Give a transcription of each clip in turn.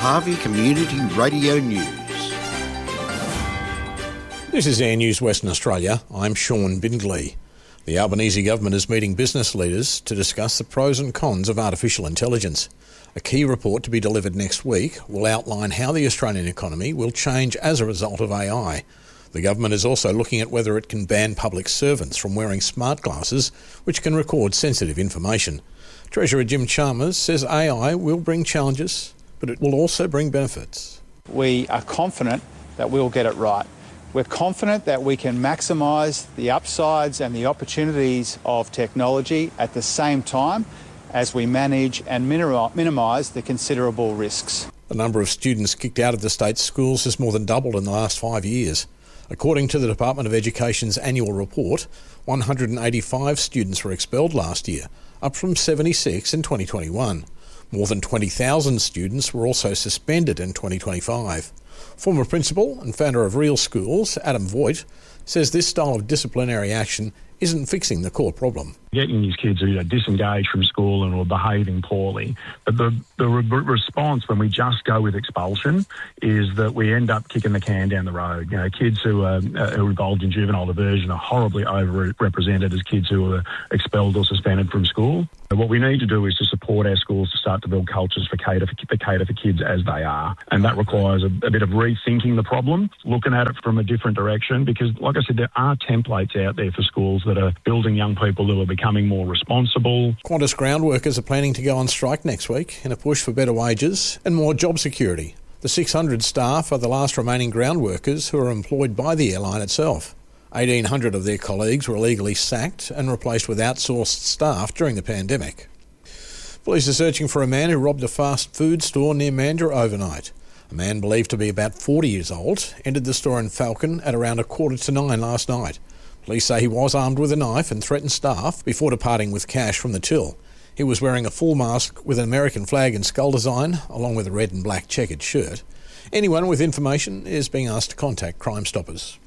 Harvey Community Radio News. This is Air News Western Australia. I'm Sean Bindley. The Albanese government is meeting business leaders to discuss the pros and cons of artificial intelligence. A key report to be delivered next week will outline how the Australian economy will change as a result of AI. The government is also looking at whether it can ban public servants from wearing smart glasses which can record sensitive information. Treasurer Jim Chalmers says AI will bring challenges, but it will also bring benefits. We are confident that we'll get it right. We're confident that we can maximise the upsides and the opportunities of technology at the same time as we manage and minimise the considerable risks. The number of students kicked out of the state's schools has more than doubled in the last 5 years. According to the Department of Education's annual report, 185 students were expelled last year, up from 76 in 2021. More than 20,000 students were also suspended in 2025. Former principal and founder of Real Schools, Adam Voigt, says this style of disciplinary action isn't fixing the core problem. Getting these kids who are disengaged from school and are behaving poorly. But the response when we just go with expulsion is that we end up kicking the can down the road. You know, kids who are involved in juvenile diversion are horribly overrepresented as kids who are expelled or suspended from school. And what we need to do is to support our schools to start to build cultures for cater for kids as they are. And that requires a bit of rethinking the problem, looking at it from a different direction, because, like I said, there are templates out there for schools that are building young people who are becoming more responsible. Qantas ground workers are planning to go on strike next week in a push for better wages and more job security. The 600 staff are the last remaining ground workers who are employed by the airline itself. 1,800 of their colleagues were illegally sacked and replaced with outsourced staff during the pandemic. Police are searching for a man who robbed a fast food store near Mandurah overnight. A man believed to be about 40 years old entered the store in Falcon at around 8:45 last night. Police say he was armed with a knife and threatened staff before departing with cash from the till. He was wearing a full mask with an American flag and skull design, along with a red and black checkered shirt. Anyone with information is being asked to contact Crime Stoppers.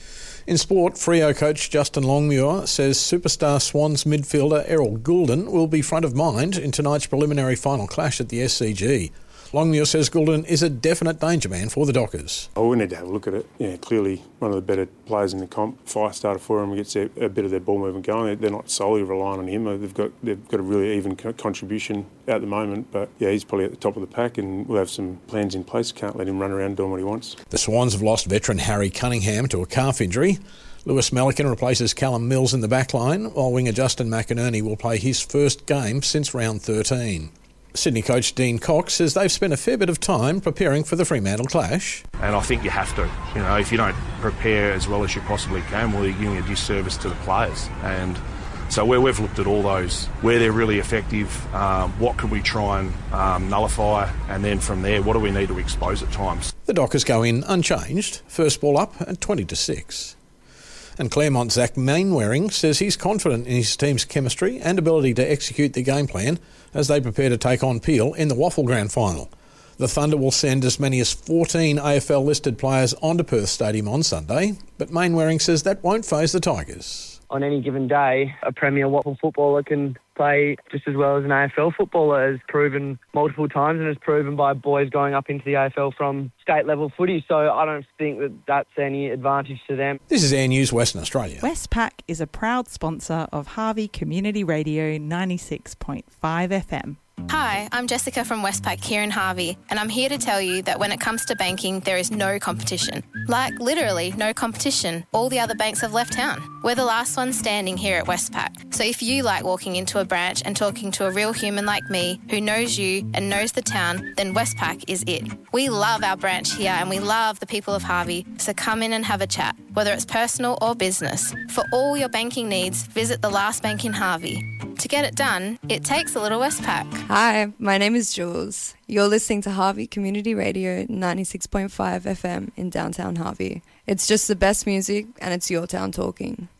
In sport, Freo coach Justin Longmuir says superstar Swans midfielder Errol Goulden will be front of mind in tonight's preliminary final clash at the SCG. Longmuir says Goulden is a definite danger man for the Dockers. We need to have a look at it. Yeah, clearly one of the better players in the comp. Fire starter for him, gets a bit of their ball movement going. They're not solely relying on him. They've got a really even contribution at the moment. But yeah, he's probably at the top of the pack, and we'll have some plans in place. Can't let him run around doing what he wants. The Swans have lost veteran Harry Cunningham to a calf injury. Lewis Melican replaces Callum Mills in the backline, while winger Justin McInerney will play his first game since round 13. Sydney coach Dean Cox says they've spent a fair bit of time preparing for the Fremantle clash. And I think you have to. You know, if you don't prepare as well as you possibly can, well, you're giving a disservice to the players. And so we've looked at all those, where they're really effective, what can we try and nullify, and then from there, what do we need to expose at times. The Dockers go in unchanged, first ball up at 20-6. And Claremont's Zach Mainwaring says he's confident in his team's chemistry and ability to execute the game plan as they prepare to take on Peel in the Waffle Grand Final. The Thunder will send as many as 14 AFL-listed players onto Perth Stadium on Sunday, but Mainwaring says that won't faze the Tigers. On any given day, a premier Waffle footballer can play just as well as an AFL footballer, has proven multiple times and has proven by boys going up into the AFL from state-level footy. So I don't think that that's any advantage to them. This is Air News Western Australia. Westpac is a proud sponsor of Harvey Community Radio 96.5 FM. Hi, I'm Jessica from Westpac here in Harvey, and I'm here to tell you that when it comes to banking, there is no competition. Like, literally no competition. All the other banks have left town. We're the last ones standing here at Westpac. So if you like walking into a branch and talking to a real human like me who knows you and knows the town, then Westpac is it. We love our branch here and we love the people of Harvey, so come in and have a chat, whether it's personal or business. For all your banking needs, visit the last bank in Harvey. To get it done, it takes a little Westpac. Hi, my name is Jules. You're listening to Harvey Community Radio 96.5 FM in downtown Harvey. It's just the best music and it's your town talking.